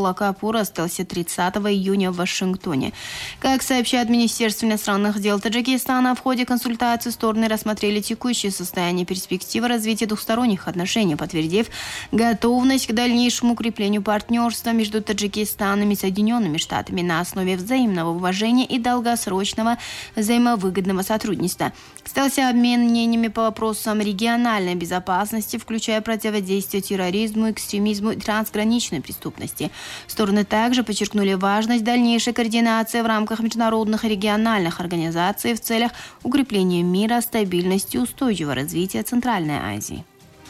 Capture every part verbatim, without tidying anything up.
Куала Капур остался тридцатого июня в Вашингтоне. Как сообщает Министерство иностранных дел Таджикистана, в ходе консультации стороны рассмотрели текущее состояние и перспективы развития двухсторонних отношений, подтвердив готовность к дальнейшему укреплению партнерства между Таджикистаном и Соединенными Штатами на основе взаимного уважения и долгосрочного взаимовыгодного сотрудничества. Стался обмен мнениями по вопросам региональной безопасности, включая противодействие терроризму, экстремизму и трансграничной преступности. Стороны также подчеркнули важность дальнейшей координации в рамках международных и региональных организаций в целях укрепления мира, стабильности и устойчивого развития Центральной Азии.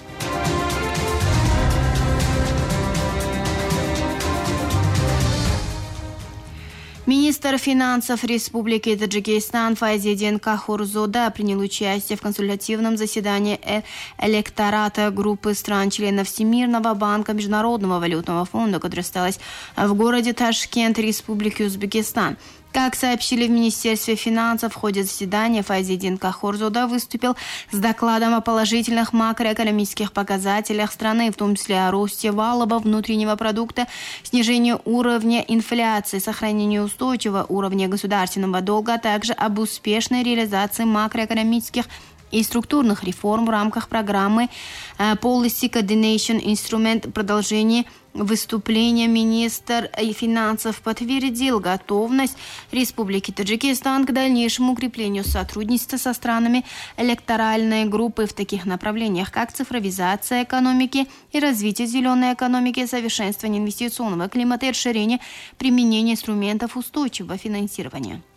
Министр финансов Республики Таджикистан Файзидин Кахурзода принял участие в консультативном заседании электората группы стран-членов Всемирного банка Международного валютного фонда, которое состоялось в городе Ташкент, Республики Узбекистан. Как сообщили в Министерстве финансов, в ходе заседания Файзидин Кахурзода выступил с докладом о положительных макроэкономических показателях страны, в том числе о росте валового внутреннего продукта, снижении уровня инфляции, сохранении устойчивого уровня государственного долга, а также об успешной реализации макроэкономических и структурных реформ в рамках программы Policy Coordination Instrument. Продолжение выступления министр финансов подтвердил готовность Республики Таджикистан к дальнейшему укреплению сотрудничества со странами электоральной группы в таких направлениях, как цифровизация экономики и развитие зеленой экономики, совершенствование инвестиционного климата и расширение применения инструментов устойчивого финансирования.